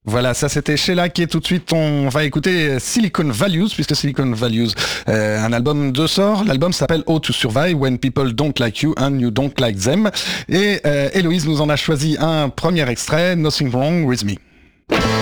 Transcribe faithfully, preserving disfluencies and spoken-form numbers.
Voilà, ça c'était Shellac et tout de suite on va écouter Silicon Values puisque Silicon Values, euh, un album de sort. L'album s'appelle How to Survive When People Don't Like You and You Don't Like Them. Et euh, Héloïse nous en a choisi un premier extrait, Nothing Wrong With Me.